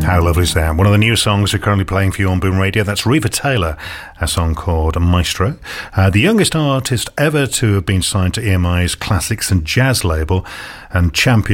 How lovely is that? One of the new songs we're currently playing for you on Boom Radio. That's Reva Taylor, a song called Maestro. The youngest artist ever to have been signed to EMI's Classics and Jazz label and champion